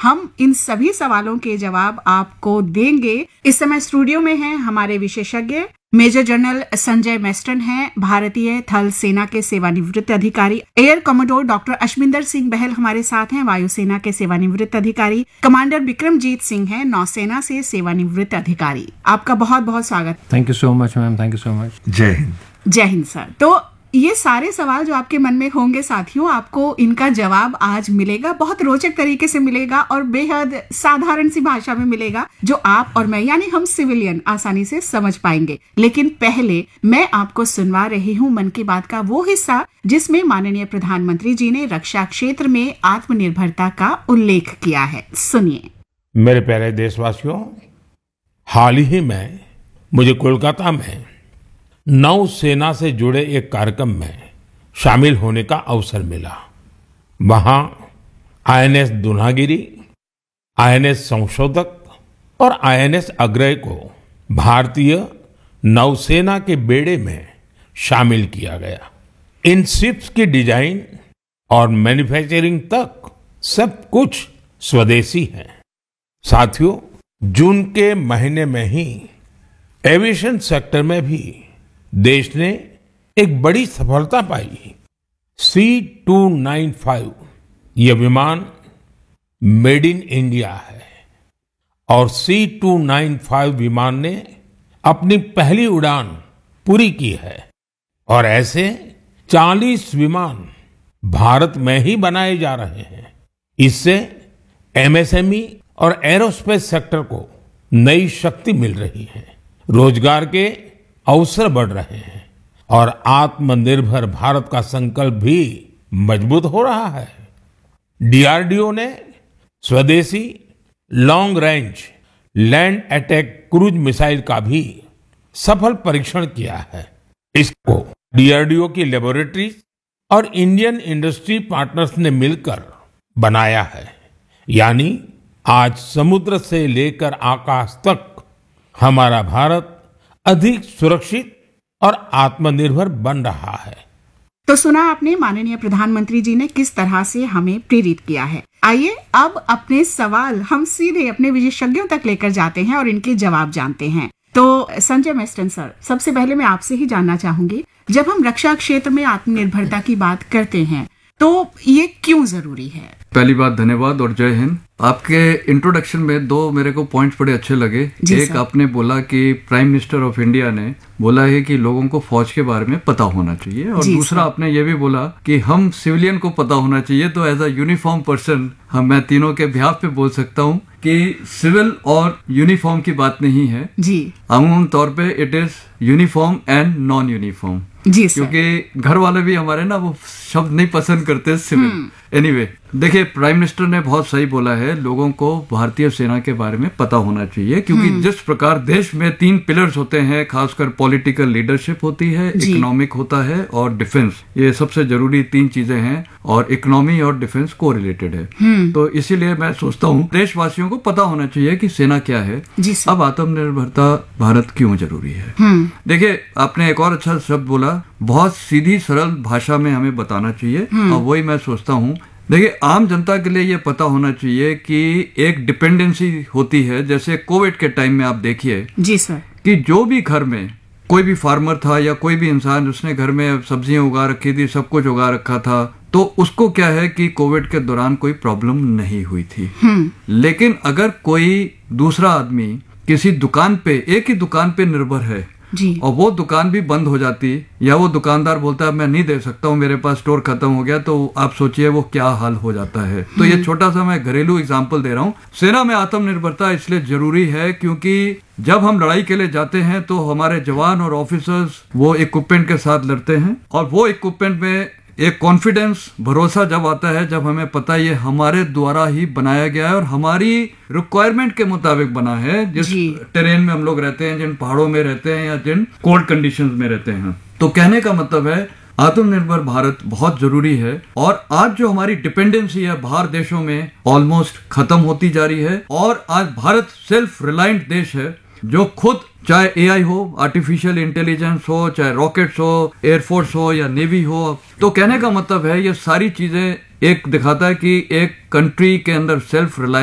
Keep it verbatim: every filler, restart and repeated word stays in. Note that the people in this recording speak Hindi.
हम इन सभी सवालों के जवाब आपको देंगे। इस समय स्टूडियो में हैं हमारे विशेषज्ञ, मेजर जनरल संजय मेस्टन हैं, भारतीय थल सेना के सेवानिवृत्त अधिकारी। एयर कमोडोर डॉक्टर अशमिंदर सिंह बहल हमारे साथ हैं, वायुसेना के सेवानिवृत्त अधिकारी। कमांडर विक्रमजीत सिंह हैं, नौसेना से सेवानिवृत्त अधिकारी। आपका बहुत बहुत स्वागत। Thank you so much ma'am, thank you so much. जय हिंद। जय हिंद सर। तो ये सारे सवाल जो आपके मन में होंगे साथियों, आपको इनका जवाब आज मिलेगा, बहुत रोचक तरीके से मिलेगा और बेहद साधारण सी भाषा में मिलेगा, जो आप और मैं यानी हम सिविलियन आसानी से समझ पाएंगे। लेकिन पहले मैं आपको सुनवा रही हूँ मन की बात का वो हिस्सा जिसमें माननीय प्रधानमंत्री जी ने रक्षा क्षेत्र में आत्मनिर्भरता का उल्लेख किया है। सुनिए। मेरे प्यारे देशवासियों, हाल ही में मुझे कोलकाता में नौसेना से जुड़े एक कार्यक्रम में शामिल होने का अवसर मिला। वहां आईएनएस दुनागिरी, आईएनएस संशोधक और आईएनएस अग्रय को भारतीय नौसेना के बेड़े में शामिल किया गया। इन शिप्स की डिजाइन और मैन्युफैक्चरिंग तक सब कुछ स्वदेशी है। साथियों, जून के महीने में ही एविएशन सेक्टर में भी देश ने एक बड़ी सफलता पाई। सी टू नाइन फाइव यह विमान मेड इन इंडिया है और सी टू नाइन फाइव विमान ने अपनी पहली उड़ान पूरी की है और ऐसे चालीस विमान भारत में ही बनाए जा रहे हैं। इससे एमएसएमई और एरोस्पेस सेक्टर को नई शक्ति मिल रही है, रोजगार के अवसर बढ़ रहे हैं और आत्मनिर्भर भारत का संकल्प भी मजबूत हो रहा है। डीआरडीओ ने स्वदेशी long range land attack cruise missile का भी सफल परीक्षण किया है। इसको डीआरडीओ की लेबोरेटरीज और इंडियन इंडस्ट्री पार्टनर्स ने मिलकर बनाया है। यानी आज समुद्र से लेकर आकाश तक हमारा भारत अधिक सुरक्षित और आत्मनिर्भर बन रहा है। तो सुना आपने माननीय प्रधानमंत्री जी ने किस तरह से हमें प्रेरित किया है। आइए अब अपने सवाल हम सीधे अपने विशेषज्ञों तक लेकर जाते हैं और इनके जवाब जानते हैं। तो संजय मेस्टन सर, सबसे पहले मैं आपसे ही जानना चाहूंगी, जब हम रक्षा क्षेत्र में आत्मनिर्भरता की बात करते हैं तो ये क्यों जरूरी है? पहली बात धन्यवाद और जय हिंद। आपके इंट्रोडक्शन में दो मेरे को पॉइंट्स बड़े अच्छे लगे। एक आपने बोला कि प्राइम मिनिस्टर ऑफ इंडिया ने बोला है कि लोगों को फौज के बारे में पता होना चाहिए, और दूसरा आपने ये भी बोला कि हम सिविलियन को पता होना चाहिए। तो एज अ यूनिफॉर्म पर्सन हम मैं तीनों के बिहाफ पे बोल सकता हूँ कि सिविल और यूनिफॉर्म की बात नहीं है जी, अमूमन तौर पे it is uniform and non uniform जी, क्योंकि घर वाले भी हमारे ना वो शब्द नहीं पसंद करते सिविल। एनीवे anyway, देखिए प्राइम मिनिस्टर ने बहुत सही बोला है, लोगों को भारतीय सेना के बारे में पता होना चाहिए, क्योंकि जिस प्रकार देश में तीन पिलर्स होते हैं, खासकर पॉलिटिकल लीडरशिप होती है, इकोनॉमिक होता है और डिफेंस। ये सबसे जरूरी तीन चीजें हैं और इकोनॉमी और डिफेंस को रिलेटेड है। तो इसीलिए मैं सोचता हूँ देशवासियों को पता होना चाहिए कि सेना क्या है। अब आत्मनिर्भरता भारत क्यों जरूरी है? देखिए आपने एक और अच्छा शब्द बोला, बहुत सीधी सरल भाषा में हमें बताना चाहिए, और वही मैं सोचता हूँ। देखिए आम जनता के लिए ये पता होना चाहिए कि एक डिपेंडेंसी होती है, जैसे कोविड के टाइम में आप देखिए जी सर, कि जो भी घर में कोई भी फार्मर था या कोई भी इंसान उसने घर में सब्जियां उगा रखी थी, सब कुछ उगा रखा था, तो उसको क्या है कि कोविड के दौरान कोई प्रॉब्लम नहीं हुई थी। लेकिन अगर कोई दूसरा आदमी किसी दुकान पे, एक ही दुकान पे निर्भर है जी, और वो दुकान भी बंद हो जाती, या वो दुकानदार बोलता है मैं नहीं दे सकता हूँ, मेरे पास स्टोर खत्म हो गया, तो आप सोचिए वो क्या हाल हो जाता है। तो ये छोटा सा मैं घरेलू एग्जांपल दे रहा हूँ। सेना में आत्मनिर्भरता इसलिए जरूरी है क्योंकि जब हम लड़ाई के लिए जाते हैं तो हमारे जवान और ऑफिसर्स वो इक्विपमेंट के साथ लड़ते हैं, और वो इक्विपमेंट में एक कॉन्फिडेंस, भरोसा जब आता है, जब हमें पता ये हमारे द्वारा ही बनाया गया है और हमारी रिक्वायरमेंट के मुताबिक बना है, जिस टेरेन में हम लोग रहते हैं, जिन पहाड़ों में रहते हैं या जिन कोल्ड कंडीशंस में रहते हैं। तो कहने का मतलब है आत्मनिर्भर भारत बहुत जरूरी है, और आज जो हमारी डिपेंडेंसी है बाहर देशों में ऑलमोस्ट खत्म होती जा रही है, और आज भारत सेल्फ रिलायंट देश है, जो खुद चाहे एआई हो, आर्टिफिशियल इंटेलिजेंस हो, चाहे रॉकेट्स हो, एयरफोर्स हो या नेवी हो। तो कहने का मतलब है ये सारी चीजें एक दिखाता है कि एक कंट्री के अंदर सेल्फ रिलायंस